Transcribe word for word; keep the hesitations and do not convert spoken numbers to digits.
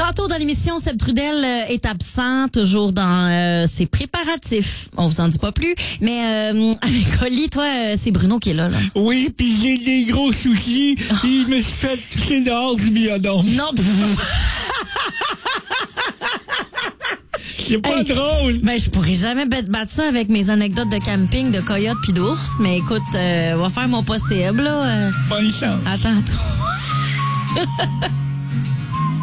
Tantôt dans l'émission, Seb Trudel euh, est absent, toujours dans euh, ses préparatifs. On vous en dit pas plus, mais euh, avec Oli, toi, euh, c'est Bruno qui est là. là. Oui, puis j'ai des gros soucis. Il me suis fait pousser dehors du biodôme. Non. C'est pas Hey. drôle. Ben, je pourrais jamais battre battre ça avec mes anecdotes de camping, de coyotes puis d'ours, mais écoute, euh, on va faire mon possible, là. Euh, Bonne chance. à tantôt.